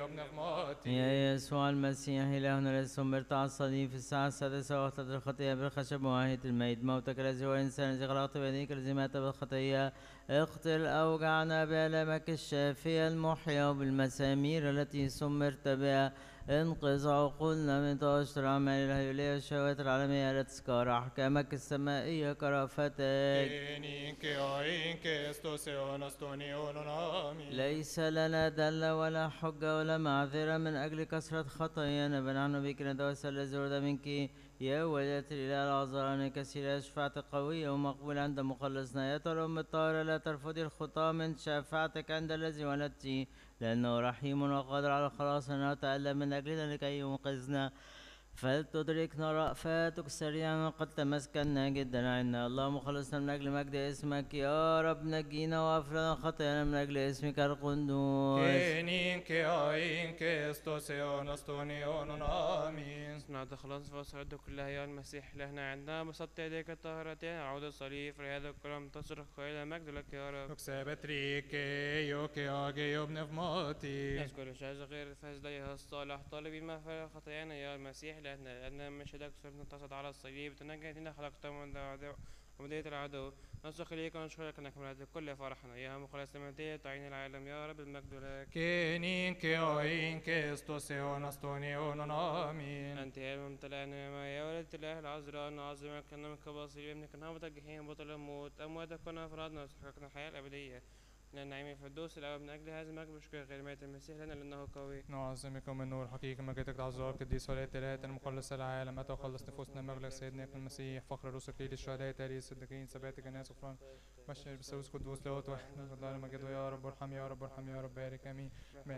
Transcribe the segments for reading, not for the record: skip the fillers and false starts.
ابن فماتي. يا يسوع المسيح إلهنا الذي صبرت على الصليب في الساعة السادسة وقت الخطية بالخشب وعاهة الميت، موتك الذي هو الإنسان الذي خلقت بيديك الذي مات بالخطية، اقتل أوجعنا بآلامك الشافية المحيا وبالمسامير التي سمرت بها، انقذ عقولنا من تأشر أعمال الهيولية والشهوات العالمية لا تذكر أحكامك السمائية كرافتك. كينيك أينك استوسيون استونيون آمين. ليس لنا دلة ولا حجة ولا معذرة من أجل كثرة خطايانا، بل نحن بك نتوسل الذي ورد منك يا ولية الإله العذراء كثيرة شفاعة قوية ومقبولة عند مخلصنا. يا ترى أم الطاهرة لا ترفضي الخطاة من شفاعتك عند الذي ولدت، لأنه رحيم وقادر على خلاصنا وتألم من أجلنا لكي ينقذنا، فلتدركنا رأفاتك سريعا وقد تمسكنا جدا عنا. اللهم خلصنا من أجل مجد اسمك يا رب، نجينا واغفر لنا خطايانا من أجل اسمك القدوس. كينيك أينك استوسيون استونيون آمين. اصنع خلاص فأسرد كلها يا المسيح إلهنا، عندنا بسطت يديك الطاهرتين عود الصليب في هذا الكرم تصرخ إلى مجد لك يا رب. نكسبت ريكي يوكي أجي ابن فماتي. نذكر شاذ غير فاسديها الصالح طالبين مغفرة خطايانا يا المسيح إلهنا، لأن مشهدك صرنا تصعد على الصليب تنجينا خلقت من عبودية العدو، نصرخ إليك ونشكرك أنك ملأت كل فرحنا يا مخلص المنتهى تعين العالم يا رب المجد لك. كينيك أينك استوسيون استونيون آمين. أنت يا الممتلئ نعمة يا ولدة الله العذراء، نعظمك كأنك بصير ابنك نهبط الجحيم بطل الموت، أمواتك كنا أفرادنا وسحقنا الحياة الأبدية من النعيم في الدوس الأول. من أجل هذا المجد بشكر غير ميت المسيح لنا لأنه قوي. نعظمك من نور حقيقة مجدك العذراء القديس ولاية الآية المخلص العالم أتى وخلص نفوسنا مغلق سيدنا ابن المسيح فخر رسل ليل الشهداء تاريخ الصديقين ثبات الناس غفران بشر بسوس قدوس لاهوت واحد الله المجد يا رب ارحم يا رب ارحم يا رب بارك امين.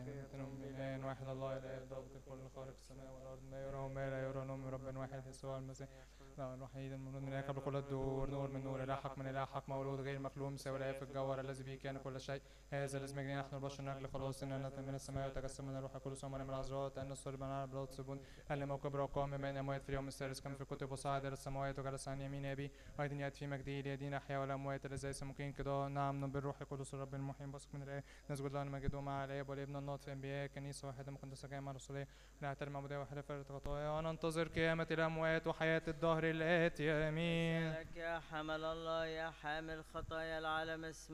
إله واحد الله لا يضابط الكل خالق السماء والأرض ما يرى وما لا يرى نوم رب واحد يسوع المسيح الوحيد المولود من قبل كل الدور نور من نور إله حق من إله حق مولود غير مخلوق مساوي في الجوهر الذي به كان كل شيء هذا الاسم مجدنا نحن البشر نجل خلاصنا نتم من السماء وتجسم من الروح القدس ومن العذراء أن الصلب على بلاط سبون ألم وكبر وقام من الأموات في اليوم الثالث كما في الكتب وصعد إلى السماوات وجلس عن يمين أبي وأيضا يأتي في مجده ليدين أحياء والأموات الذين يسمون كده. نعم بالروح القدس الرب المحيي بثق من الآية نسجد له نمجده مع الآب والابن الناطق في أنبياء كنيسة واحدة مقدسة جامعة رسولية ونعترف معمودية واحدة فرد خطايا وننتظر قيامة الأموات وحياة الدهر الآتي آمين. يا حمل الله يا حامل خطايا العالم